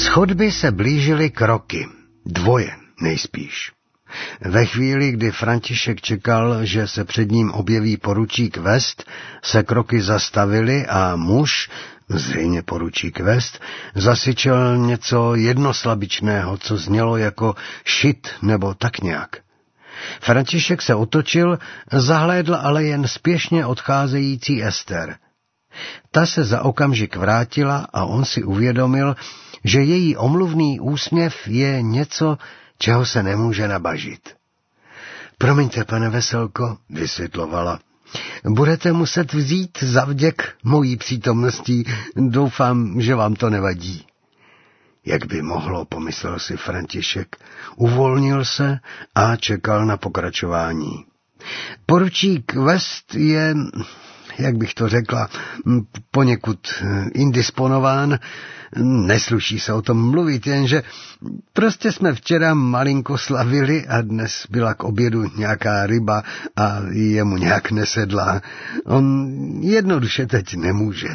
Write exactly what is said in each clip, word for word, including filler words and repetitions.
chodby se blížily kroky, dvoje nejspíš. Ve chvíli, kdy František čekal, že se před ním objeví poručík West, se kroky zastavily a muž, zřejmě poručík West, zasyčel něco jednoslabičného, co znělo jako šit nebo tak nějak. František se otočil, zahlédl ale jen spěšně odcházející Ester. Ta se za okamžik vrátila a on si uvědomil, že její omluvný úsměv je něco, čeho se nemůže nabažit. Promiňte, pane Veselko, vysvětlovala. Budete muset vzít za vděk mojí přítomností. Doufám, že vám to nevadí. Jak by mohlo, pomyslel si František. Uvolnil se a čekal na pokračování. Poručík West je, jak bych to řekla, poněkud indisponován. Nesluší se o tom mluvit, jenže prostě jsme včera malinko slavili a dnes byla k obědu nějaká ryba a jemu nějak nesedla. On jednoduše teď nemůže.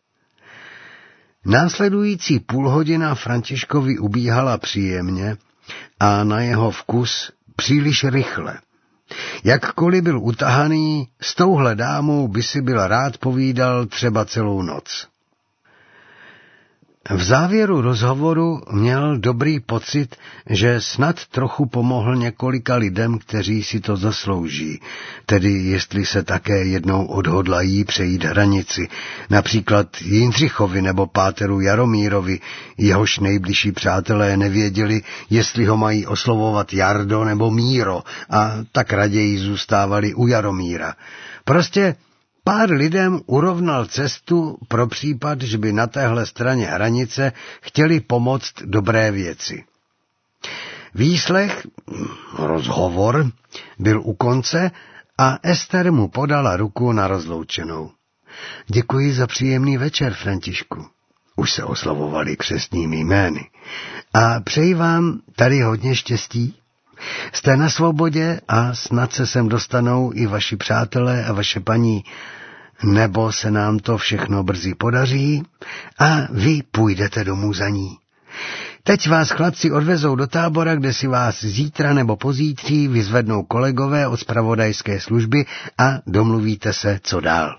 Následující půlhodina Františkovi ubíhala příjemně a na jeho vkus příliš rychle. Jakkoliv byl utahaný, s touhle dámou by si byl rád povídal třeba celou noc. V závěru rozhovoru měl dobrý pocit, že snad trochu pomohl několika lidem, kteří si to zaslouží, tedy jestli se také jednou odhodlají přejít hranici, například Jindřichovi nebo páteru Jaromírovi, jehož nejbližší přátelé nevěděli, jestli ho mají oslovovat Jardo nebo Míro, a tak raději zůstávali u Jaromíra. Prostě pár lidem urovnal cestu pro případ, že by na téhle straně hranice chtěli pomoct dobré věci. Výslech, rozhovor, byl u konce a Ester mu podala ruku na rozloučenou. Děkuji za příjemný večer, Františku. Už se oslavovali křestními jmény. A přeji vám tady hodně štěstí. Jste na svobodě a snad se sem dostanou i vaši přátelé a vaše paní, nebo se nám to všechno brzy podaří a vy půjdete domů za ní. Teď vás chlapci odvezou do tábora, kde si vás zítra nebo pozítří vyzvednou kolegové od zpravodajské služby a domluvíte se, co dál.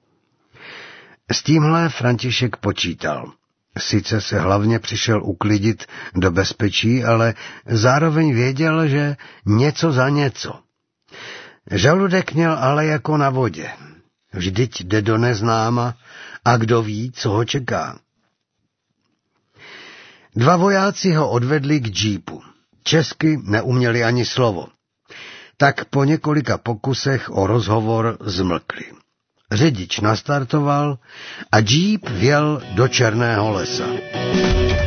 S tímhle František počítal. Sice se hlavně přišel uklidit do bezpečí, ale zároveň věděl, že něco za něco. Žaludek měl ale jako na vodě. Vždyť jde do neznáma a kdo ví, co ho čeká. Dva vojáci ho odvedli k džípu. Česky neuměli ani slovo. Tak po několika pokusech o rozhovor zmlkli. Řidič nastartoval a džíp vjel do Černého lesa.